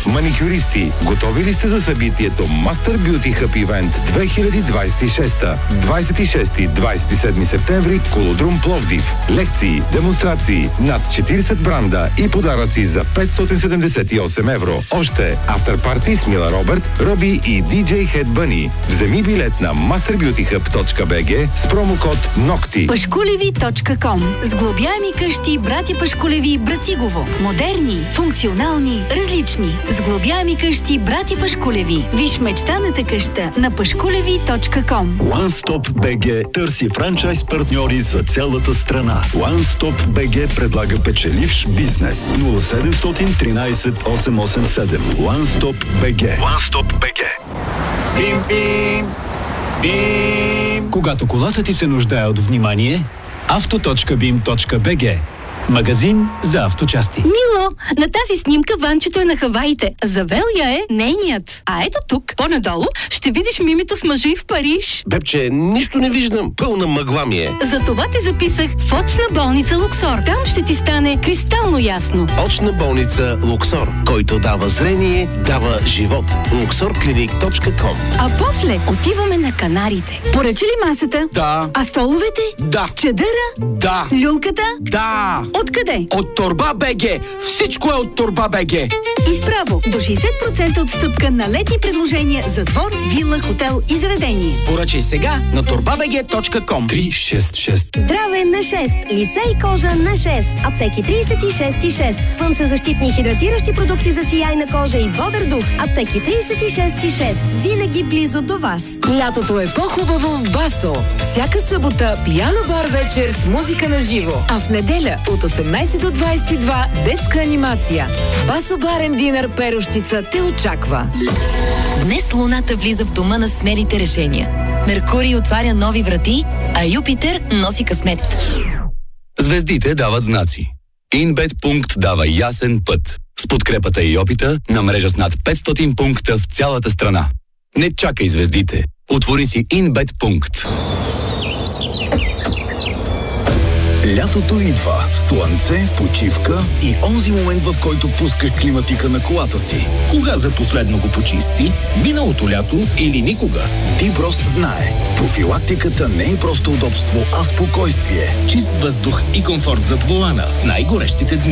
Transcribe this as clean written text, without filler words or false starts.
Маникюристи, готови ли сте за събитието Master Beauty Hub Event 2026? 26-27 септември, Колодрум Пловдив. Лекции, демонстрации, над 40 бранда и подаръци за 578 евро. Още авторпарти с Мила Робърт, Роби и DJ Head Bunny. Вземи билет на masterbeautyhub.bg с промокод NOCTI. Пашкулеви.com. Сглобяеми къщи братя Пашкулеви Брацигово. Модерни, функционални, различни. Сглобяеми къщи братя Пашкулеви. Виж мечтаната къща на пашкулеви.com. OneStop BG търси франчайз партньори за цялата страна. OneStop BG предлага печеливш бизнес. 0713 887. OneStop BG. OneStop BG. Бим-бим! Бим! Когато колата ти се нуждае от внимание, auto.bim.bg. Магазин за авточасти. Мило, на тази снимка Ванчето е на Хаваите. Завел я е нейният. А ето тук, по-надолу, ще видиш Мимито с мъжа и в Париж. Бебче, нищо не виждам. Пълна мъгла ми е. Затова те записах в очна болница Луксор. Там ще ти стане кристално ясно. Очна болница Луксор, който дава зрение, дава живот. luxorclinic.com. А после отиваме на Канарите. Поръча ли масата? Да. А столовете? Да. Чадъра? Да. Люлката? Да. Откъде? От Торба БГ. Всичко е от Торба БГ. Изправо до 60% отстъпка на летни предложения за двор, вила, хотел и заведение. Поръчай сега на torbabg.com. 366. Здраве на 6. Лице и кожа на 6. Аптеки 36,6. Слънцезащитни и хидратиращи продукти за сияйна кожа и бодър дух. Аптеки 36,6. Винаги близо до вас. Лятото е по-хубаво в Басо. Всяка събота пиано бар вечер с музика на живо. А в неделя от 18 до 22 детска анимация. Басо барен динър Перущица те очаква. Днес Луната влиза в дома на смелите решения. Меркурий отваря нови врати, а Юпитер носи късмет. Звездите дават знаци. InBet дава ясен път. С подкрепата и опита на мрежа с над 500 пункта в цялата страна. Не чакай звездите. Отвори си InBet. Лятото идва. Слънце, почивка и онзи момент, в който пускаш климатика на колата си. Кога за последно го почисти? Миналото лято или никога? Диброс знае. Профилактиката не е просто удобство, а спокойствие. Чист въздух и комфорт зад волана в най-горещите дни.